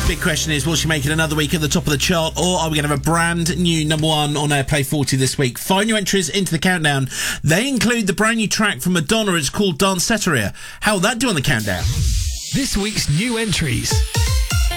Big question is, will she make it another week at the top of the chart, or are we going to have a brand new number one on Airplay 40 this week? 5 new entries into the countdown. They include the brand new track from Madonna. It's called Danceteria. How will that do on the countdown? This week's new entries.